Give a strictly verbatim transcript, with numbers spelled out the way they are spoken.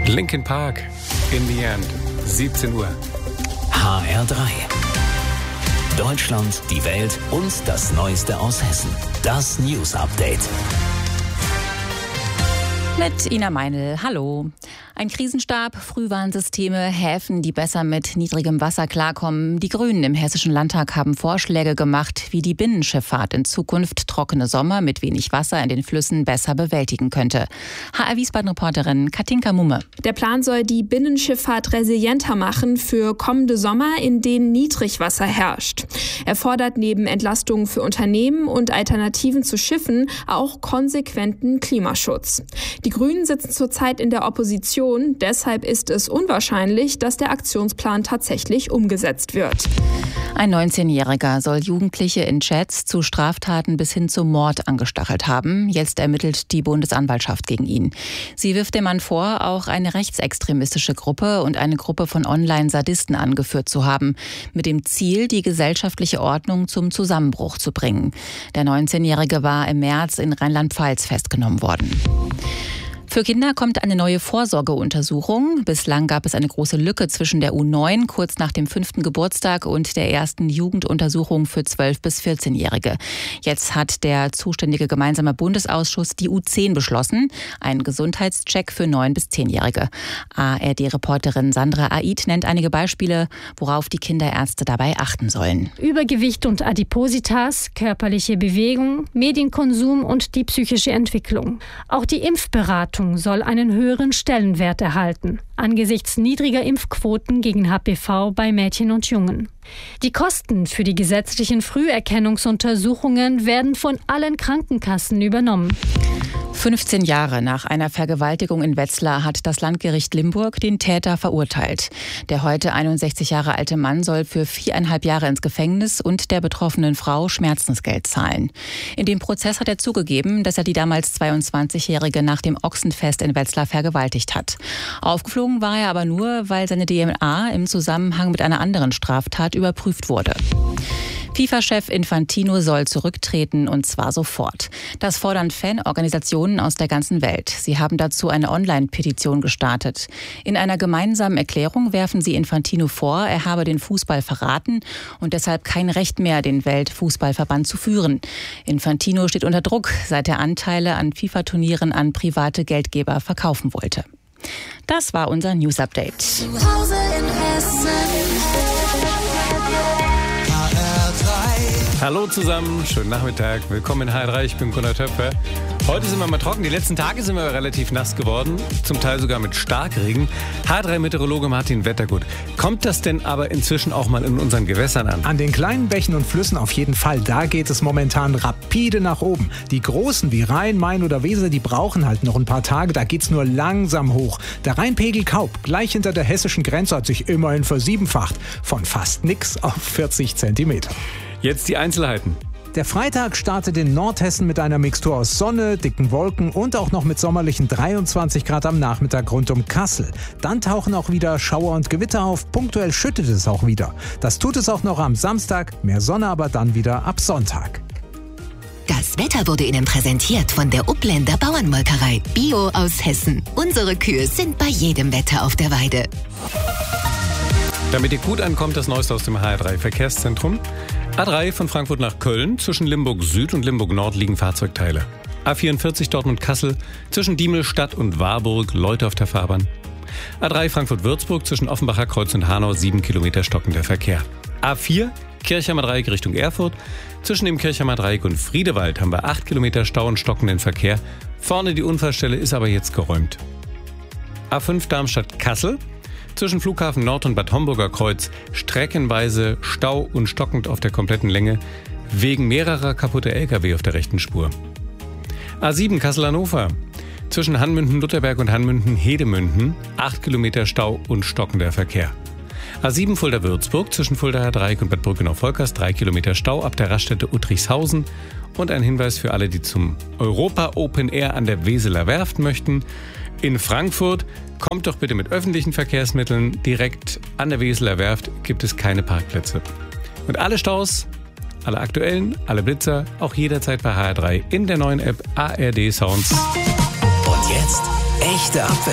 Linkin Park, In the End, siebzehn Uhr. H R drei. Deutschland, die Welt und das Neueste aus Hessen. Das News Update. Mit Ina Meinl, hallo. Ein Krisenstab, Frühwarnsysteme, Häfen, die besser mit niedrigem Wasser klarkommen. Die Grünen im Hessischen Landtag haben Vorschläge gemacht, wie die Binnenschifffahrt in Zukunft trockene Sommer mit wenig Wasser in den Flüssen besser bewältigen könnte. H R Wiesbaden-Reporterin Katinka Mumme. Der Plan soll die Binnenschifffahrt resilienter machen für kommende Sommer, in denen Niedrigwasser herrscht. Er fordert neben Entlastungen für Unternehmen und Alternativen zu Schiffen auch konsequenten Klimaschutz. Die Grünen sitzen zurzeit in der Opposition. Deshalb ist es unwahrscheinlich, dass der Aktionsplan tatsächlich umgesetzt wird. Ein neunzehnjähriger soll Jugendliche in Chats zu Straftaten bis hin zum Mord angestachelt haben. Jetzt ermittelt die Bundesanwaltschaft gegen ihn. Sie wirft dem Mann vor, auch eine rechtsextremistische Gruppe und eine Gruppe von Online-Sadisten angeführt zu haben, mit dem Ziel, die gesellschaftliche Ordnung zum Zusammenbruch zu bringen. Der neunzehnjährige war im März in Rheinland-Pfalz festgenommen worden. Für Kinder kommt eine neue Vorsorgeuntersuchung. Bislang gab es eine große Lücke zwischen der U neun, kurz nach dem fünften Geburtstag, und der ersten Jugenduntersuchung für zwölf- bis vierzehnjährige. Jetzt hat der zuständige gemeinsame Bundesausschuss die U zehn beschlossen, einen Gesundheitscheck für neun- bis zehnjährige. A R D-Reporterin Sandra Aid nennt einige Beispiele, worauf die Kinderärzte dabei achten sollen. Übergewicht und Adipositas, körperliche Bewegung, Medienkonsum und die psychische Entwicklung. Auch die Impfberatung soll einen höheren Stellenwert erhalten, angesichts niedriger Impfquoten gegen H P V bei Mädchen und Jungen. Die Kosten für die gesetzlichen Früherkennungsuntersuchungen werden von allen Krankenkassen übernommen. fünfzehn Jahre nach einer Vergewaltigung in Wetzlar hat das Landgericht Limburg den Täter verurteilt. Der heute einundsechzig Jahre alte Mann soll für viereinhalb Jahre ins Gefängnis und der betroffenen Frau Schmerzensgeld zahlen. In dem Prozess hat er zugegeben, dass er die damals zweiundzwanzigjährige nach dem Ochsenfest in Wetzlar vergewaltigt hat. Aufgeflogen war er aber nur, weil seine D N A im Zusammenhang mit einer anderen Straftat überprüft wurde. FIFA-Chef Infantino soll zurücktreten, und zwar sofort. Das fordern Fanorganisationen aus der ganzen Welt. Sie haben dazu eine Online-Petition gestartet. In einer gemeinsamen Erklärung werfen sie Infantino vor, er habe den Fußball verraten und deshalb kein Recht mehr, den Weltfußballverband zu führen. Infantino steht unter Druck, seit er Anteile an FIFA-Turnieren an private Geldgeber verkaufen wollte. Das war unser News Update. Hallo zusammen, schönen Nachmittag, willkommen in H R drei, ich bin Gunnar Töpfer. Heute sind wir mal trocken, die letzten Tage sind wir relativ nass geworden, zum Teil sogar mit Starkregen. H R drei-Meteorologe Martin Wettergut, kommt das denn aber inzwischen auch mal in unseren Gewässern an? An den kleinen Bächen und Flüssen auf jeden Fall, da geht es momentan rapide nach oben. Die großen wie Rhein, Main oder Weser, die brauchen halt noch ein paar Tage, da geht's nur langsam hoch. Der Rheinpegel Kaup, gleich hinter der hessischen Grenze, hat sich immerhin versiebenfacht, von fast nix auf vierzig Zentimeter. Jetzt die Einzelheiten. Der Freitag startet in Nordhessen mit einer Mixtur aus Sonne, dicken Wolken und auch noch mit sommerlichen dreiundzwanzig Grad am Nachmittag rund um Kassel. Dann tauchen auch wieder Schauer und Gewitter auf, punktuell schüttet es auch wieder. Das tut es auch noch am Samstag, mehr Sonne aber dann wieder ab Sonntag. Das Wetter wurde Ihnen präsentiert von der Upländer Bauernmolkerei. Bio aus Hessen. Unsere Kühe sind bei jedem Wetter auf der Weide. Damit ihr gut ankommt, das Neueste aus dem H R drei Verkehrszentrum. A drei von Frankfurt nach Köln, zwischen Limburg Süd und Limburg Nord liegen Fahrzeugteile. A vierundvierzig Dortmund-Kassel, zwischen Diemelstadt und Warburg, Leute auf der Fahrbahn. A drei Frankfurt-Würzburg, zwischen Offenbacher Kreuz und Hanau, sieben Kilometer stockender Verkehr. A vier Kirchheimer Dreieck Richtung Erfurt, zwischen dem Kirchheimer Dreieck und Friedewald haben wir acht Kilometer Stau und stockenden Verkehr. Vorne die Unfallstelle ist aber jetzt geräumt. A fünf Darmstadt-Kassel, zwischen Flughafen Nord und Bad Homburger Kreuz streckenweise Stau und stockend auf der kompletten Länge wegen mehrerer kaputter L K W auf der rechten Spur. A sieben Kassel-Hannover, zwischen Hanmünden-Lutherberg und Hanmünden-Hedemünden acht Kilometer Stau und stockender Verkehr. A sieben Fulda-Würzburg, zwischen Fuldaer Dreieck und Bad Brückenau-Volkers drei Kilometer Stau ab der Raststätte Uttrichshausen. Und ein Hinweis für alle, die zum Europa Open Air an der Weseler Werft möchten. In Frankfurt kommt doch bitte mit öffentlichen Verkehrsmitteln. Direkt an der Weseler Werft gibt es keine Parkplätze. Und alle Staus, alle aktuellen, alle Blitzer, auch jederzeit bei H R drei in der neuen App A R D Sounds. Und jetzt echte Abwechslung.